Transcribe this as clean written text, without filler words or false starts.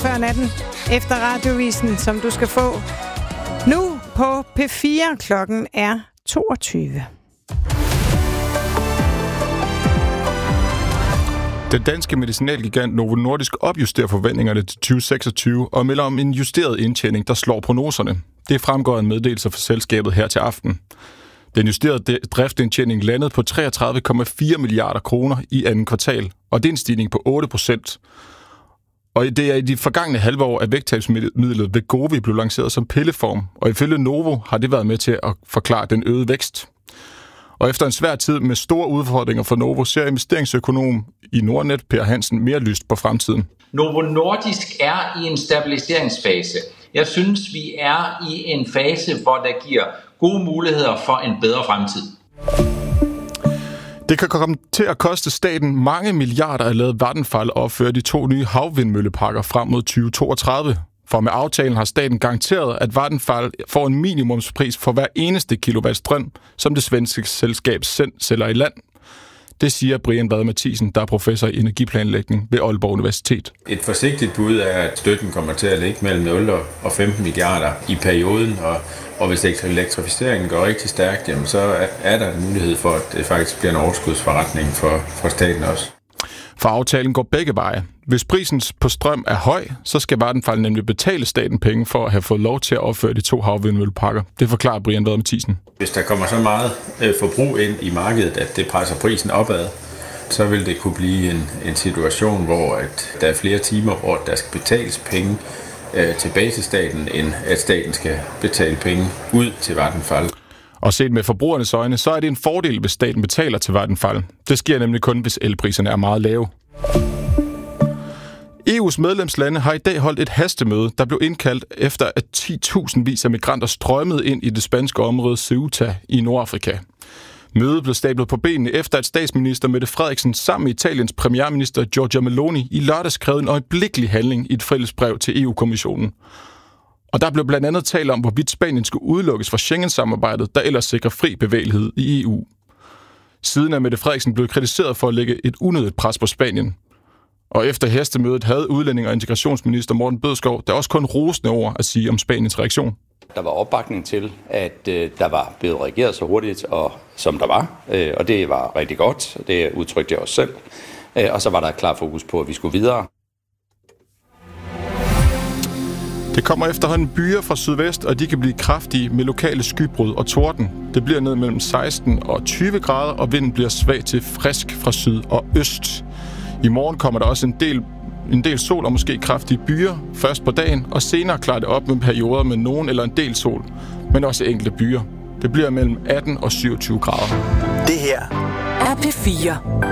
før natten efter radiovisen, som du skal få nu på P4. Klokken er 22. Den danske medicinalgigant Novo Nordisk opjusterer forventningerne til 2026 og melder om en justeret indtjening, der slår prognoserne. Det fremgår en meddelelse fra selskabet her til aften. Den justerede driftindtjening landede på 33,4 milliarder kroner i andet kvartal, og det er en stigning på 8%. Og det er i de forgangne halve år, at vægttabsmidlet Wegovy blev lanceret som pilleform, og ifølge Novo har det været med til at forklare den øgede vækst. Og efter en svær tid med store udfordringer for Novo, ser investeringsøkonom i Nordnet, Per Hansen, mere lyst på fremtiden. Novo Nordisk er i en stabiliseringsfase. Jeg synes, vi er i en fase, hvor der giver gode muligheder for en bedre fremtid. Det kan komme til at koste staten mange milliarder at lade Vattenfall opføre de 2 nye havvindmølleparker frem mod 2032. For med aftalen har staten garanteret, at Vattenfall får en minimumspris for hver eneste kilowatt strøm, som det svenske selskab sælger i land. Det siger Brian Vad Mathisen, der er professor i energiplanlægning ved Aalborg Universitet. Et forsigtigt bud er, at støtten kommer til at ligge mellem 0 og 15 milliarder i perioden, og hvis elektrificeringen går rigtig stærkt, jamen, så er der en mulighed for, at det faktisk bliver en overskudsforretning for staten også. For aftalen går begge veje. Hvis prisen på strøm er høj, så skal Vattenfall nemlig betale staten penge for at have fået lov til at opføre de 2 havvindmølleparker. Det forklarer Brian Vad Mathisen. Hvis der kommer så meget forbrug ind i markedet, at det presser prisen opad, så vil det kunne blive en situation, hvor at der er flere timer, hvor der skal betales penge tilbage til staten, end at staten skal betale penge ud til Vattenfall. Og set med forbrugernes øjne, så er det en fordel, hvis staten betaler til Vattenfall. Det sker nemlig kun, hvis elpriserne er meget lave. EU's medlemslande har i dag holdt et hastemøde, der blev indkaldt efter, at 10.000 af migranter strømmede ind i det spanske område Ceuta i Nordafrika. Mødet blev stablet på benene efter, at statsminister Mette Frederiksen sammen med Italiens premierminister Giorgia Meloni i lørdags krævede en øjeblikkelig handling i et fælles brev til EU-kommissionen. Og der blev blandt andet talt om, hvorvidt Spanien skulle udelukkes fra Schengen-samarbejdet, der ellers sikrer fri bevægelighed i EU. Siden er Mette Frederiksen blevet kritiseret for at lægge et unødigt pres på Spanien. Og efter hastemødet havde udlænding- og integrationsminister Morten Bødskov der også kun rosende ord at sige om Spaniens reaktion. Der var opbakning til, at der var blevet reageret så hurtigt, og som der var, og det var rigtig godt. Det udtrykte jeg også selv. Og så var der et klart fokus på, at vi skulle videre. Det kommer efterhånden byer fra sydvest, og de kan blive kraftige med lokale skybrud og torden. Det bliver ned mellem 16 og 20 grader, og vinden bliver svag til frisk fra syd og øst. I morgen kommer der også en del sol og måske kraftige byer først på dagen, og senere klarer det op med perioder med nogen eller en del sol, men også enkelte byer. Det bliver mellem 18 og 27 grader. Det her er P4.